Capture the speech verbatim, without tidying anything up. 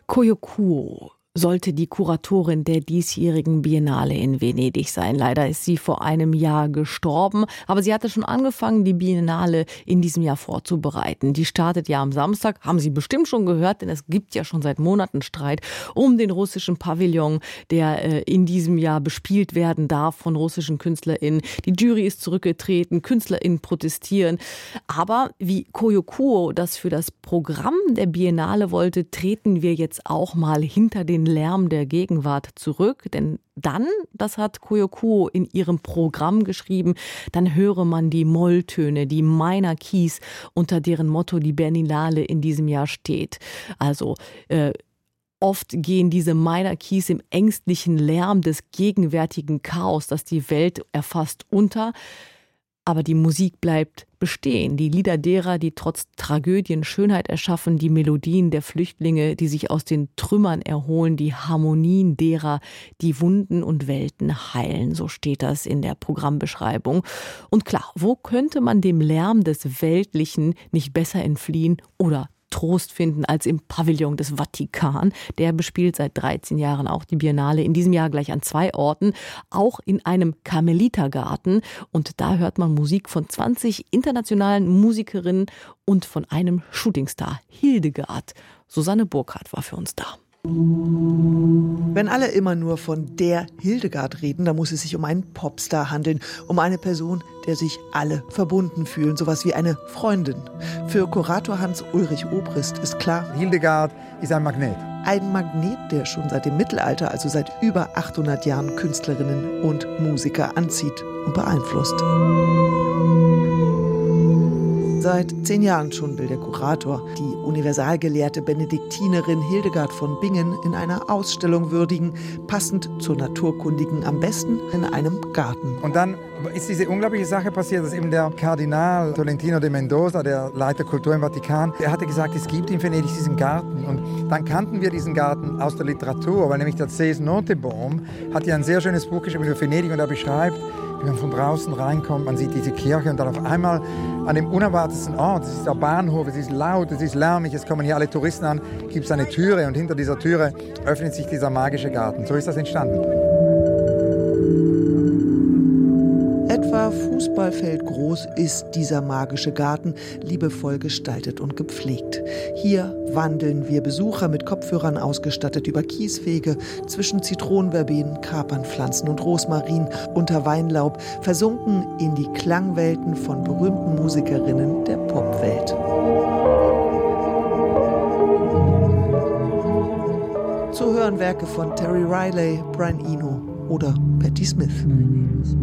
Koyo sollte die Kuratorin der diesjährigen Biennale in Venedig sein. Leider ist sie vor einem Jahr gestorben, aber sie hatte schon angefangen, die Biennale in diesem Jahr vorzubereiten. Die startet ja am Samstag, haben Sie bestimmt schon gehört, denn es gibt ja schon seit Monaten Streit um den russischen Pavillon, der äh, in diesem Jahr bespielt werden darf von russischen KünstlerInnen. Die Jury ist zurückgetreten, KünstlerInnen protestieren. Aber wie Koyo Kuo das für das Programm der Biennale wollte, treten wir jetzt auch mal hinter den Lärm der Gegenwart zurück, denn dann, das hat Koyo Kuo in ihrem Programm geschrieben, dann höre man die Molltöne, die Minor Keys, unter deren Motto die Biennale in diesem Jahr steht. Also äh, oft gehen diese Minor Keys im ängstlichen Lärm des gegenwärtigen Chaos, das die Welt erfasst, unter. Aber die Musik bleibt bestehen. Die Lieder derer, die trotz Tragödien Schönheit erschaffen, die Melodien der Flüchtlinge, die sich aus den Trümmern erholen, die Harmonien derer, die Wunden und Welten heilen. So steht das in der Programmbeschreibung. Und klar, wo könnte man dem Lärm des Weltlichen nicht besser entfliehen oder Trost finden als im Pavillon des Vatikan. Der bespielt seit dreizehn Jahren auch die Biennale, in diesem Jahr gleich an zwei Orten, auch in einem Karmelitergarten. Und da hört man Musik von zwanzig internationalen Musikerinnen und von einem Shootingstar, Hildegard. Susanne Burkhardt war für uns da. Wenn alle immer nur von der Hildegard reden, dann muss es sich um einen Popstar handeln, um eine Person, der sich alle verbunden fühlen, sowas wie eine Freundin. Für Kurator Hans-Ulrich Obrist ist klar, Hildegard ist ein Magnet. Ein Magnet, der schon seit dem Mittelalter, also seit über achthundert Jahren, Künstlerinnen und Musiker anzieht und beeinflusst. Seit zehn Jahren schon will der Kurator die universalgelehrte Benediktinerin Hildegard von Bingen in einer Ausstellung würdigen, passend zur Naturkundigen, am besten in einem Garten. Und dann ist diese unglaubliche Sache passiert, dass eben der Kardinal Tolentino de Mendoza, der Leiter Kultur im Vatikan, der hatte gesagt, es gibt in Venedig diesen Garten. Und dann kannten wir diesen Garten aus der Literatur, weil nämlich der C S Nottebohm hat ja ein sehr schönes Buch geschrieben über Venedig und er beschreibt, wie man von draußen reinkommt, man sieht diese Kirche und dann auf einmal an dem unerwartetsten Ort, es ist der Bahnhof, es ist laut, es ist lärmig, es kommen hier alle Touristen an, gibt es eine Türe und hinter dieser Türe öffnet sich dieser magische Garten. So ist das entstanden. Etwa Fußballfeld groß ist dieser magische Garten, liebevoll gestaltet und gepflegt. Hier wandeln wir Besucher mit Kopfhörern ausgestattet über Kieswege, zwischen Zitronenverbenen, Kapernpflanzen und Rosmarin, unter Weinlaub, versunken in die Klangwelten von berühmten Musikerinnen der Popwelt. Zu hören Werke von Terry Riley, Brian Eno oder Patti Smith.